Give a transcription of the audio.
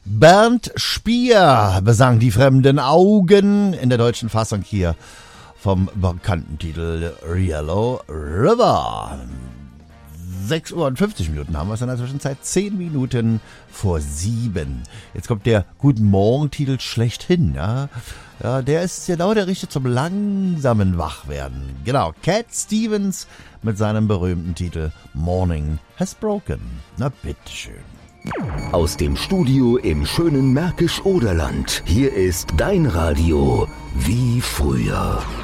Bernd Spier besang Die fremden Augen in der deutschen Fassung hier vom bekannten Titel Yellow River. 6 Uhr und 50 Minuten haben wir es in der Zwischenzeit, 10 Minuten vor 7. Jetzt kommt der Guten Morgen-Titel schlechthin, ja. Ja, der ist genau der Richtige zum langsamen Wachwerden. Genau, Cat Stevens mit seinem berühmten Titel Morning Has Broken. Na bitteschön. Aus dem Studio im schönen Märkisch-Oderland. Hier ist dein Radio wie früher.